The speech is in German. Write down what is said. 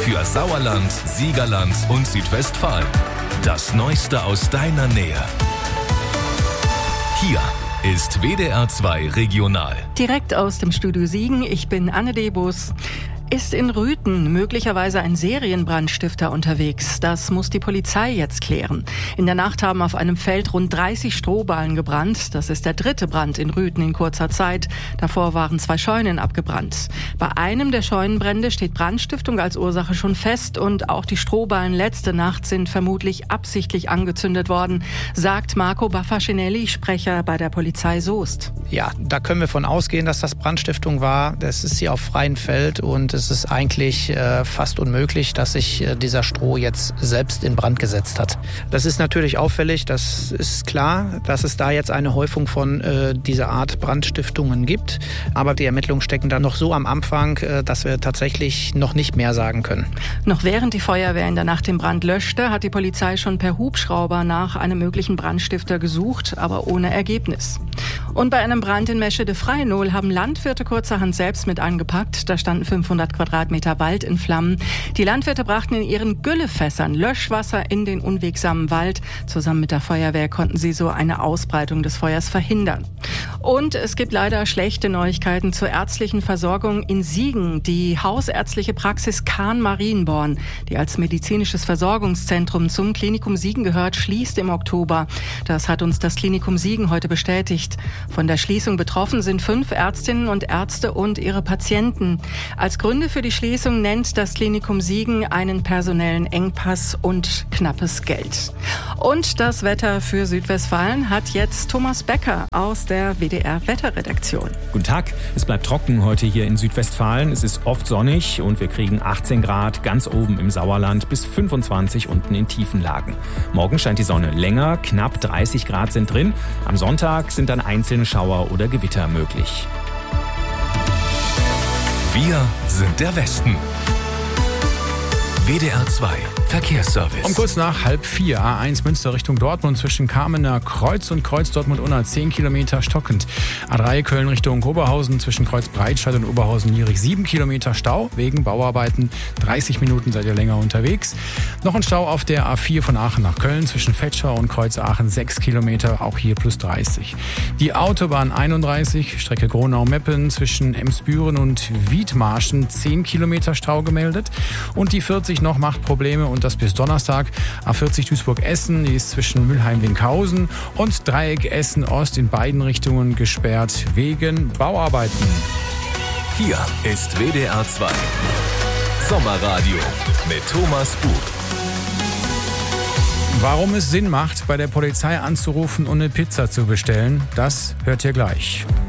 für Sauerland, Siegerland und Südwestfalen. Das Neueste aus deiner Nähe. Hier ist WDR 2 Regional. Direkt aus dem Studio Siegen, ich bin Anne Debus. Ist in Rüthen möglicherweise ein Serienbrandstifter unterwegs? Das muss die Polizei jetzt klären. In der Nacht haben auf einem Feld rund 30 Strohballen gebrannt. Das ist der dritte Brand in Rüthen in kurzer Zeit. Davor waren 2 Scheunen abgebrannt. Bei einem der Scheunenbrände steht Brandstiftung als Ursache schon fest und auch die Strohballen letzte Nacht sind vermutlich absichtlich angezündet worden, sagt Marco Baffacinelli, Sprecher bei der Polizei Soest. Ja, da können wir von ausgehen, dass das Brandstiftung war. Das ist hier auf freiem Feld und es ist eigentlich fast unmöglich, dass sich dieser Stroh jetzt selbst in Brand gesetzt hat. Das ist natürlich auffällig, das ist klar, dass es da jetzt eine Häufung von dieser Art Brandstiftungen gibt. Aber die Ermittlungen stecken da noch so am Anfang, dass wir tatsächlich noch nicht mehr sagen können. Noch während die Feuerwehr in der Nacht den Brand löschte, hat die Polizei schon per Hubschrauber nach einem möglichen Brandstifter gesucht, aber ohne Ergebnis. Und bei einem Brand in Meschede-Freinol haben Landwirte kurzerhand selbst mit angepackt. Da standen 500 Quadratmeter Wald in Flammen. Die Landwirte brachten in ihren Güllefässern Löschwasser in den unwegsamen Wald. Zusammen mit der Feuerwehr konnten sie so eine Ausbreitung des Feuers verhindern. Und es gibt leider schlechte Neuigkeiten zur ärztlichen Versorgung in Siegen. Die hausärztliche Praxis Kahn-Marienborn, die als medizinisches Versorgungszentrum zum Klinikum Siegen gehört, schließt im Oktober. Das hat uns das Klinikum Siegen heute bestätigt. Von der Schließung betroffen sind 5 Ärztinnen und Ärzte und ihre Patienten. Als Gründe für die Schließung nennt das Klinikum Siegen einen personellen Engpass und knappes Geld. Und das Wetter für Südwestfalen hat jetzt Thomas Becker aus der WDR-Wetterredaktion. Guten Tag, es bleibt trocken heute hier in Südwestfalen. Es ist oft sonnig und wir kriegen 18 Grad ganz oben im Sauerland bis 25 unten in tiefen Lagen. Morgen scheint die Sonne länger, knapp 30 Grad sind drin. Am Sonntag sind dann einzelne Schauer oder Gewitter möglich. Wir sind der Westen. WDR 2 Verkehrsservice. Um kurz nach 3:30 A1 Münster Richtung Dortmund zwischen Kamener Kreuz und Kreuz Dortmund-Unna 10 Kilometer stockend. A3 Köln Richtung Oberhausen zwischen Kreuz Breitscheid und Oberhausen-Nierig 7 Kilometer Stau wegen Bauarbeiten. 30 Minuten seid ihr länger unterwegs. Noch ein Stau auf der A4 von Aachen nach Köln zwischen Fetschau und Kreuz Aachen 6 Kilometer, auch hier plus 30. Die Autobahn 31 Strecke Gronau-Meppen zwischen Emsbüren und Wiedmarschen 10 Kilometer Stau gemeldet. Und die 40 noch macht Probleme und das bis Donnerstag. A40 Duisburg-Essen, die ist zwischen Mülheim-Winkhausen und Dreieck Essen-Ost in beiden Richtungen gesperrt wegen Bauarbeiten. Hier ist WDR 2 Sommerradio mit Thomas Bug. Warum es Sinn macht, bei der Polizei anzurufen und eine Pizza zu bestellen, das hört ihr gleich.